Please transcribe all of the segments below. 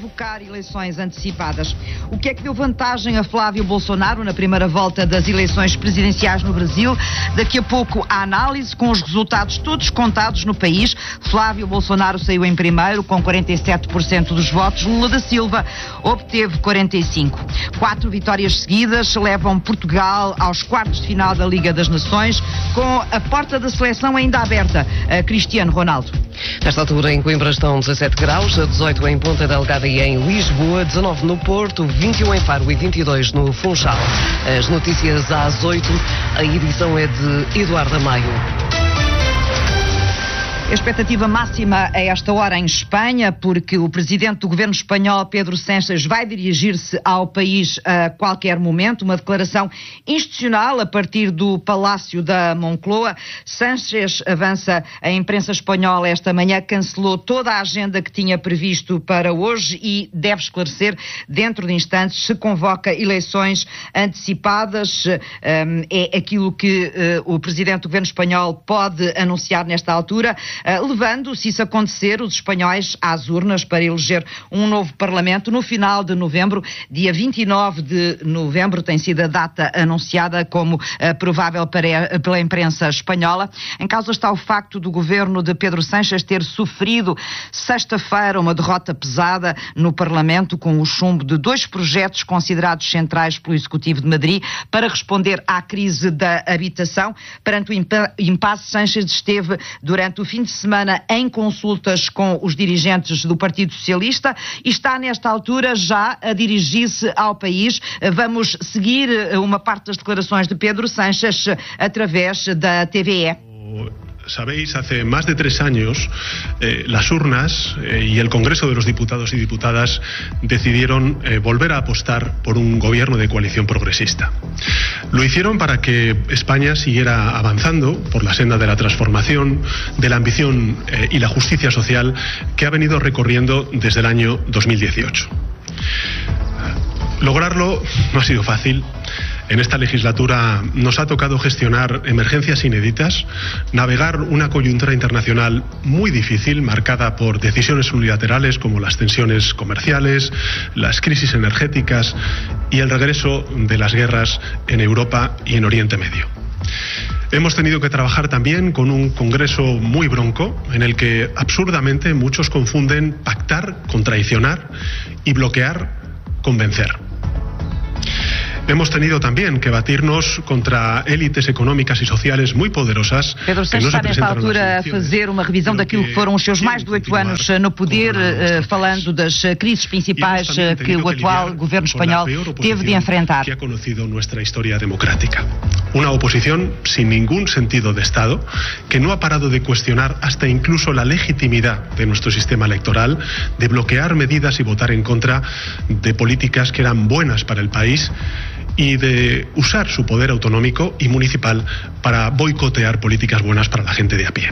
provocar eleições antecipadas. O que é que deu vantagem a Flávio Bolsonaro na primeira volta das eleições presidenciais no Brasil? Daqui a pouco a análise com os resultados todos contados no país. Flávio Bolsonaro saiu em primeiro com 47% dos votos. Lula da Silva obteve 45%. 4 vitórias seguidas levam Portugal aos quartos de final da Liga das Nações, com a porta da seleção ainda aberta. Cristiano Ronaldo. Nesta altura em Coimbra estão 17 graus, 18 em Ponta Delgada e em Lisboa, 19 no Porto, 21 em Faro e 22 no Funchal. As notícias às 8, a edição é de Eduardo Amaio. A expectativa máxima a esta hora em Espanha, porque o presidente do governo espanhol, Pedro Sánchez, vai dirigir-se ao país a qualquer momento. Uma declaração institucional a partir do Palácio da Moncloa. Sánchez, avança a imprensa espanhola esta manhã, cancelou toda a agenda que tinha previsto para hoje e deve esclarecer dentro de instantes se convoca eleições antecipadas. É aquilo que o presidente do governo espanhol pode anunciar nesta altura. Levando, se isso acontecer, os espanhóis às urnas para eleger um novo Parlamento no final de novembro. Dia 29 de novembro tem sido a data anunciada como provável pela imprensa espanhola. Em causa está o facto do governo de Pedro Sánchez ter sofrido sexta-feira uma derrota pesada no Parlamento com o chumbo de 2 projetos considerados centrais pelo Executivo de Madrid para responder à crise da habitação. Perante o impasse, Sánchez esteve durante o fim de semana em consultas com os dirigentes do Partido Socialista e está nesta altura já a dirigir-se ao país. Vamos seguir uma parte das declarações de Pedro Sánchez através da TVE. Sabéis, hace más de 3 años las urnas y el Congreso de los Diputados y Diputadas decidieron volver a apostar por un gobierno de coalición progresista. Lo hicieron para que España siguiera avanzando por la senda de la transformación, de la ambición y la justicia social que ha venido recorriendo desde el año 2018. Lograrlo no ha sido fácil. En esta legislatura nos ha tocado gestionar emergencias inéditas, navegar una coyuntura internacional muy difícil, marcada por decisiones unilaterales como las tensiones comerciales, las crisis energéticas y el regreso de las guerras en Europa y en Oriente Medio. Hemos tenido que trabajar también con un Congreso muy bronco, en el que absurdamente muchos confunden pactar con traicionar y bloquear con vencer. Hemos tenido también que batirnos contra élites económicas e sociais muito poderosas. Pedro Sánchez está nesta altura a fazer uma revisão daquilo que foram os seus mais de 8 anos no poder, falando das crises principais que o atual governo espanhol teve de enfrentar. Que ha conocido nuestra historia democrática. Una oposición sin ningún sentido de Estado, que no ha parado de cuestionar hasta incluso la legitimidad de nuestro sistema electoral, de bloquear medidas y votar en contra de políticas que eran buenas para el país, y de usar su poder autonómico y municipal para boicotear políticas buenas para la gente de a pie.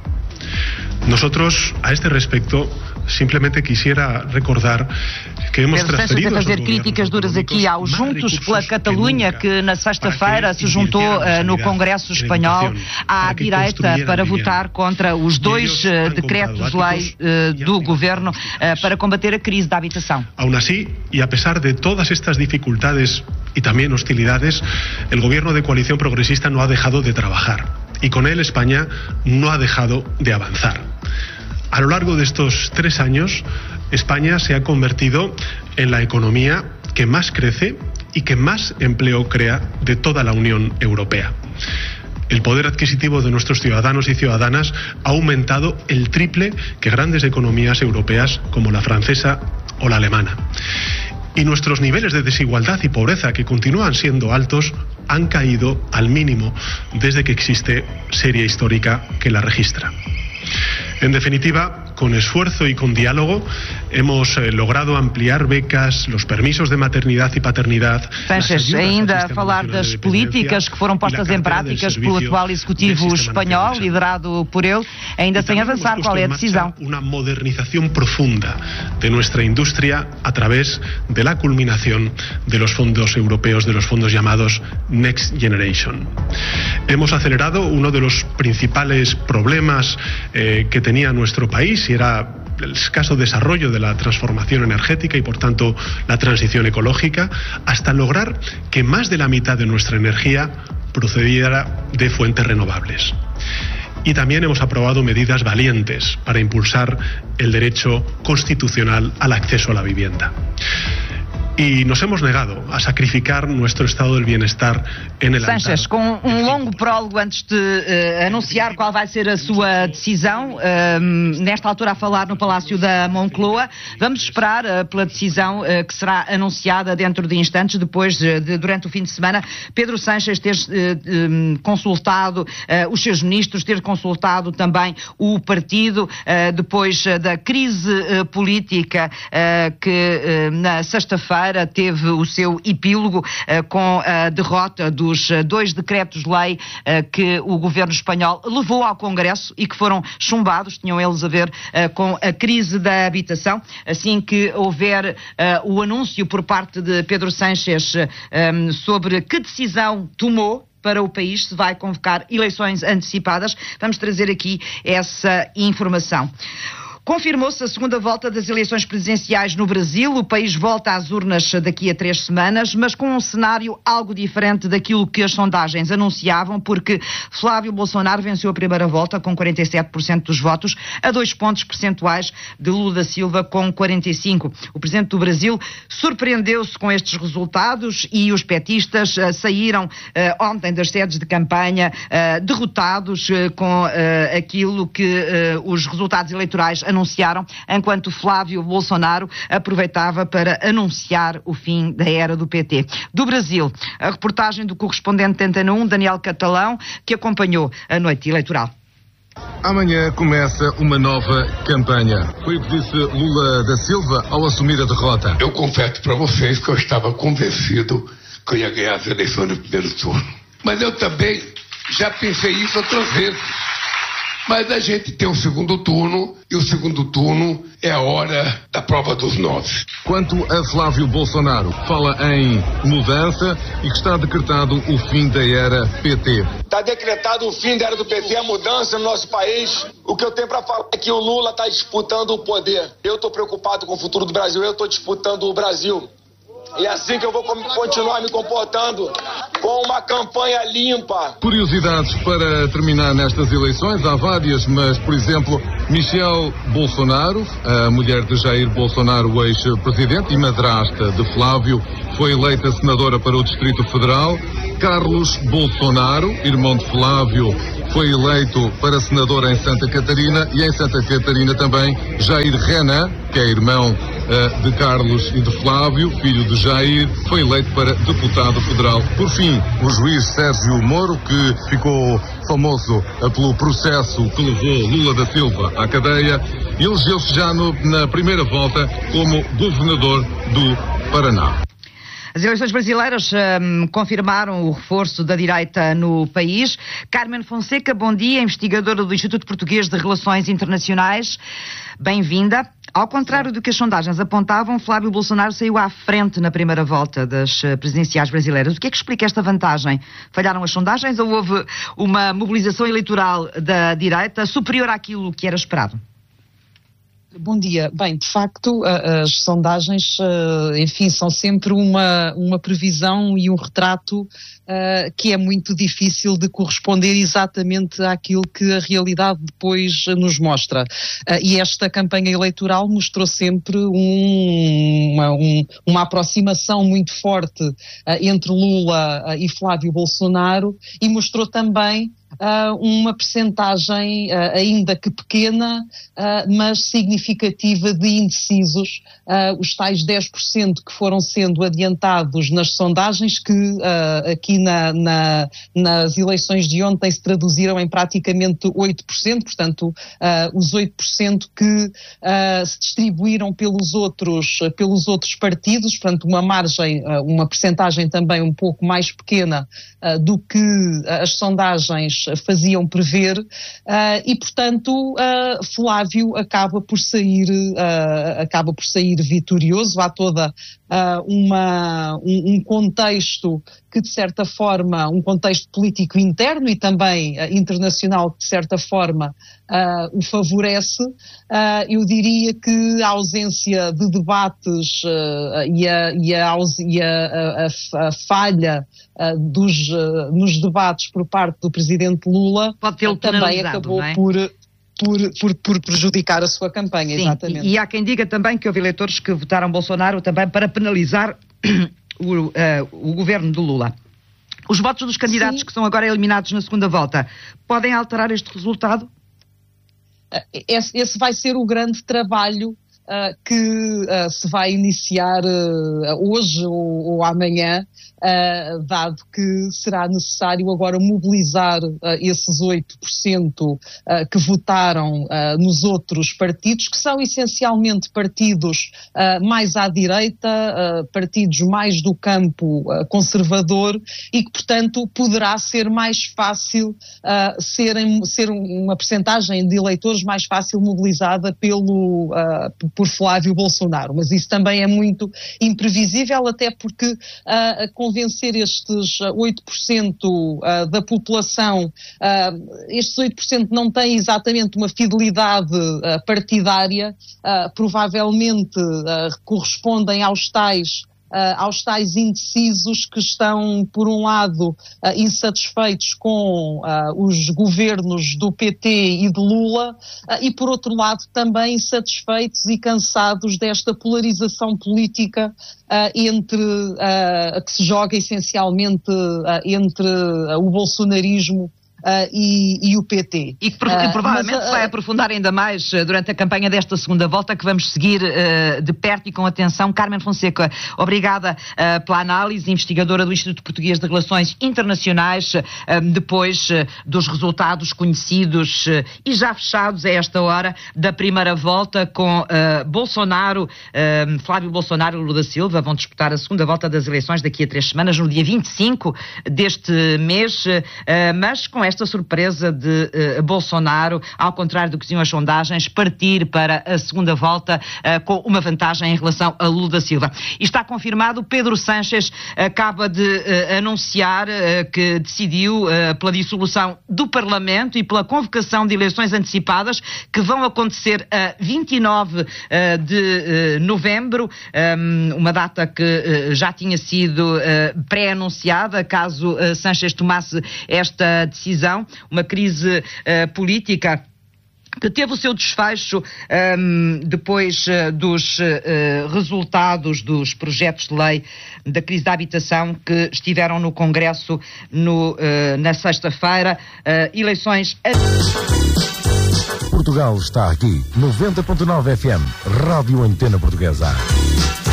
Nosotros, a este respecto, simplesmente quisiera recordar que hemos transferido a fazer críticas duras aqui aos Juntos pela Catalunha, que na sexta-feira se juntou no Congresso espanhol à direita para votar contra os 2 decretos-lei do governo para combater a crise da habitação. Aún así, y a pesar de todas estas dificultades y también hostilidades, el gobierno de coalición progresista no ha dejado de trabajar y con él España no ha dejado de avanzar. A lo largo de estos 3 años, España se ha convertido en la economía que más crece y que más empleo crea de toda la Unión Europea. El poder adquisitivo de nuestros ciudadanos y ciudadanas ha aumentado el triple que grandes economías europeas como la francesa o la alemana. Y nuestros niveles de desigualdad y pobreza, que continúan siendo altos, han caído al mínimo desde que existe serie histórica que la registra. En definitiva, con esfuerzo y con diálogo hemos logrado ampliar becas, los permisos de maternidad y paternidad. Sánchez, ainda a falar das políticas que foram postas em práticas pelo atual Executivo espanhol, liderado por ele, ainda sem avançar qual é a decisão. Una modernización profunda de nuestra industria a través de la culminación de los fondos europeos, de los fondos llamados Next Generation. Hemos acelerado uno de los principales problemas que tenía nuestro país, y era el escaso desarrollo de la transformación energética y por tanto la transición ecológica, hasta lograr que más de la mitad de nuestra energía procediera de fuentes renovables. Y también hemos aprobado medidas valientes para impulsar el derecho constitucional al acceso a la vivienda. E nos hemos negado a sacrificar nuestro estado del bienestar en el altar. Sánchez, com longo prólogo antes de anunciar qual vai ser a sua decisão, nesta altura a falar no Palácio da Moncloa, vamos esperar pela decisão que será anunciada dentro de instantes, depois durante o fim de semana, Pedro Sánchez ter consultado os seus ministros, ter consultado também o partido, depois da crise política que na sexta-feira teve o seu epílogo com a derrota dos 2 decretos-lei que o governo espanhol levou ao Congresso e que foram chumbados, tinham eles a ver com a crise da habitação. Assim que houver o anúncio por parte de Pedro Sánchez sobre que decisão tomou para o país, se vai convocar eleições antecipadas, vamos trazer aqui essa informação. Confirmou-se a segunda volta das eleições presidenciais no Brasil. O país volta às urnas daqui a 3 semanas, mas com um cenário algo diferente daquilo que as sondagens anunciavam, porque Flávio Bolsonaro venceu a primeira volta com 47% dos votos, a 2 pontos percentuais de Lula da Silva com 45%. O presidente do Brasil surpreendeu-se com estes resultados e os petistas saíram ontem das sedes de campanha derrotados com aquilo que os resultados eleitorais anunciaram, enquanto Flávio Bolsonaro aproveitava para anunciar o fim da era do PT. Do Brasil, a reportagem do correspondente da Antena 1, Daniel Catalão, que acompanhou a noite eleitoral. Amanhã começa uma nova campanha. Foi o que disse Lula da Silva ao assumir a derrota. Eu confesso para vocês que eu estava convencido que eu ia ganhar as eleições no primeiro turno. Mas eu também já pensei isso outras vezes. Mas a gente tem um segundo turno, e o segundo turno é a hora da prova dos 9. Quanto a Flávio Bolsonaro, fala em mudança e que está decretado o fim da era PT. Está decretado o fim da era do PT, a mudança no nosso país. O que eu tenho para falar é que o Lula está disputando o poder. Eu estou preocupado com o futuro do Brasil, eu estou disputando o Brasil. E é assim que eu vou continuar me comportando, com uma campanha limpa. Curiosidades para terminar nestas eleições, há várias, mas, por exemplo, Michelle Bolsonaro, a mulher de Jair Bolsonaro, o ex-presidente e madrasta de Flávio, foi eleita senadora para o Distrito Federal. Carlos Bolsonaro, irmão de Flávio, foi eleito para senador em Santa Catarina, e em Santa Catarina também Jair Renan, que é irmão de Carlos e de Flávio, filho de Jair, foi eleito para deputado federal. Por fim, o juiz Sérgio Moro, que ficou famoso pelo processo que levou Lula da Silva à cadeia, elegeu-se já na primeira volta como governador do Paraná. As eleições brasileiras confirmaram o reforço da direita no país. Carmen Fonseca, bom dia, investigadora do Instituto Português de Relações Internacionais. Bem-vinda. Ao contrário do que as sondagens apontavam, Flávio Bolsonaro saiu à frente na primeira volta das presidenciais brasileiras. O que é que explica esta vantagem? Falharam as sondagens ou houve uma mobilização eleitoral da direita superior àquilo que era esperado? Bom dia. Bem, de facto, as sondagens, enfim, são sempre uma previsão e um retrato que é muito difícil de corresponder exatamente àquilo que a realidade depois nos mostra. E esta campanha eleitoral mostrou sempre uma aproximação muito forte entre Lula e Flávio Bolsonaro, e mostrou também uma percentagem ainda que pequena, mas significativa de indecisos, os tais 10% que foram sendo adiantados nas sondagens, que aqui nas eleições de ontem se traduziram em praticamente 8%, portanto os 8% que se distribuíram pelos outros partidos, portanto uma margem, uma percentagem também um pouco mais pequena do que as sondagens faziam prever, e portanto Flávio acaba por sair vitorioso. Há toda um contexto que, de certa forma, um contexto político interno e também internacional que, de certa forma, o favorece. Eu diria que a ausência de debates e a falha nos debates por parte do presidente Lula também acabou por prejudicar a sua campanha. Sim, exatamente. E há quem diga também que houve eleitores que votaram Bolsonaro também para penalizar o governo do Lula. Os votos dos candidatos que são agora eliminados na segunda volta podem alterar este resultado? Esse vai ser o grande trabalho que se vai iniciar hoje ou amanhã, dado que será necessário agora mobilizar esses 8% que votaram nos outros partidos, que são essencialmente partidos mais à direita, partidos mais do campo conservador, e que, portanto, poderá ser mais fácil ser uma percentagem de eleitores mais fácil mobilizada por Flávio Bolsonaro. Mas isso também é muito imprevisível, até porque convencer estes 8% da população, estes 8% não têm exatamente uma fidelidade partidária, provavelmente correspondem aos tais indecisos que estão, por um lado, insatisfeitos com os governos do PT e de Lula, e, por outro lado, também insatisfeitos e cansados desta polarização política que se joga essencialmente entre o bolsonarismo e o PT. E que provavelmente se vai aprofundar ainda mais durante a campanha desta segunda volta, que vamos seguir de perto e com atenção. Carmen Fonseca, obrigada pela análise, investigadora do Instituto Português de Relações Internacionais, depois dos resultados conhecidos e já fechados a esta hora da primeira volta, com Bolsonaro, Flávio Bolsonaro e Lula da Silva vão disputar a segunda volta das eleições daqui a 3 semanas, no dia 25 deste mês, mas com esta surpresa de Bolsonaro, ao contrário do que diziam as sondagens, partir para a segunda volta com uma vantagem em relação a Lula da Silva. E está confirmado, Pedro Sánchez acaba de anunciar que decidiu pela dissolução do Parlamento e pela convocação de eleições antecipadas que vão acontecer a 29 de novembro, uma data que já tinha sido pré-anunciada caso Sánchez tomasse esta decisão. Uma crise política que teve o seu desfecho depois dos resultados dos projetos de lei da crise da habitação que estiveram no Congresso na sexta-feira. Eleições... Portugal está aqui, 90.9 FM, Rádio Antena Portuguesa.